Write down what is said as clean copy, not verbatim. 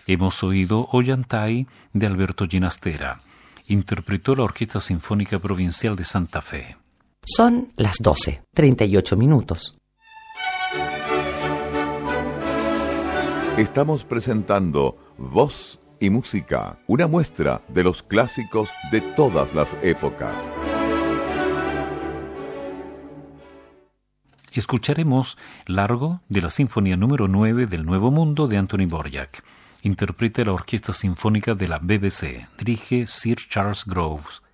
Hemos oído Ollantay de Alberto Ginastera. Interpretó la Orquesta Sinfónica Provincial de Santa Fe. Son las 12:38. Estamos presentando Voz y Música, una muestra de los clásicos de todas las épocas. Escucharemos Largo de la Sinfonía número 9 del Nuevo Mundo de Anthony Dvorak. Interpreta la Orquesta Sinfónica de la BBC. Dirige Sir Charles Groves.